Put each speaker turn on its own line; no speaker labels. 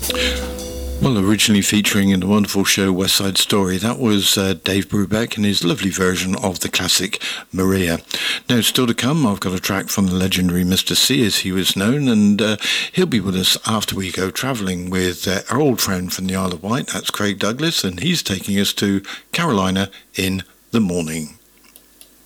Well, originally featuring in the wonderful show West Side Story, that was Dave Brubeck and his lovely version of the classic Maria. Now, still to come, I've got a track from the legendary Mr. C, as he was known, and he'll be with us after we go travelling with our old friend from the Isle of Wight, that's Craig Douglas, and he's taking us to Carolina in the morning.